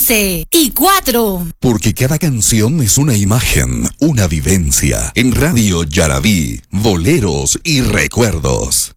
11:04. Porque cada canción es una imagen, una vivencia. En Radio Yarabí, boleros y recuerdos.